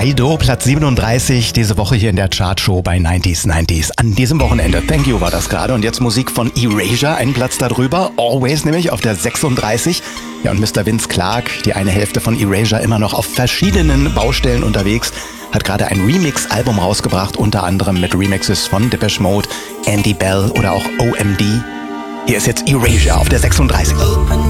Dido, Platz 37, diese Woche hier in der Chartshow bei 90s. An diesem Wochenende. Thank you war das gerade. Und jetzt Musik von Erasure, einen Platz darüber. Always nämlich auf der 36. Ja, und Mr. Vince Clarke, die eine Hälfte von Erasure, immer noch auf verschiedenen Baustellen unterwegs, hat gerade ein Remix-Album rausgebracht, unter anderem mit Remixes von Depeche Mode, Andy Bell oder auch OMD. Hier ist jetzt Erasure auf der 36.